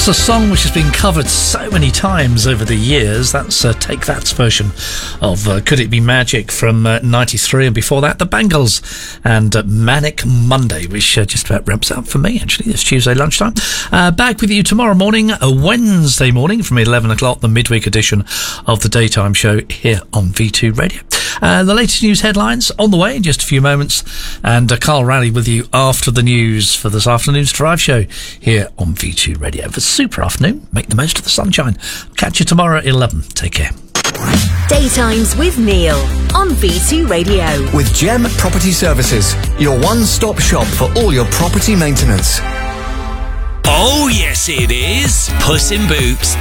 That's a song which has been covered so many times over the years. That's Take That's version of Could It Be Magic from 93, and before that, the Bangles and Manic Monday, which just about wraps up for me, actually, this Tuesday lunchtime. Back with you tomorrow morning, Wednesday morning from 11 o'clock, the midweek edition of the Daytime Show here on V2 Radio. The latest news headlines on the way in just a few moments, and Carl Raleigh with you after the news for this afternoon's Drive Show here on V2 Radio. Have a super afternoon. Make the most of the sunshine. Catch you tomorrow at 11. Take care. Daytimes with Neil on V2 Radio. With Gem Property Services, your one-stop shop for all your property maintenance. Oh, yes, it is. Puss in Boots,